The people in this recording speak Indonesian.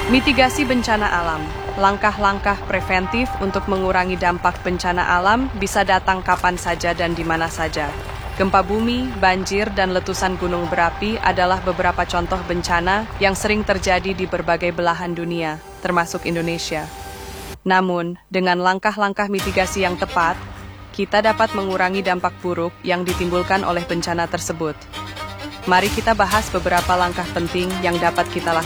Mitigasi bencana alam. Langkah-langkah preventif untuk mengurangi dampak bencana alam bisa datang kapan saja dan di mana saja. Gempa bumi, banjir, dan letusan gunung berapi adalah beberapa contoh bencana yang sering terjadi di berbagai belahan dunia, termasuk Indonesia. Namun, dengan langkah-langkah mitigasi yang tepat, kita dapat mengurangi dampak buruk yang ditimbulkan oleh bencana tersebut. Mari kita bahas beberapa langkah penting yang dapat kita lakukan.